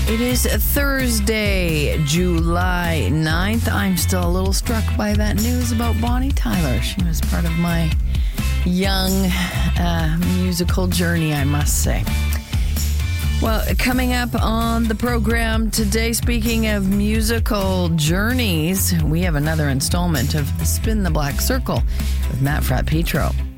It is Thursday, July 9th. I'm still a little struck by that news about Bonnie Tyler. She was part of my young musical journey, I must say. Well, coming up on the program today, speaking of musical journeys, we have another installment of Spin the Black Circle with Matt Fratt-Petro.